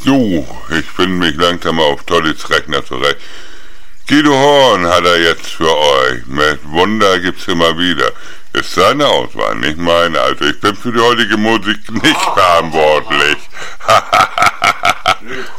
So, ich finde mich langsam auf Tollys Rechner zurecht. Guido Horn hat er jetzt für euch. Mit Wunder gibt's immer wieder. Ist seine Auswahl, nicht meine. Also ich bin für die heutige Musik nicht verantwortlich.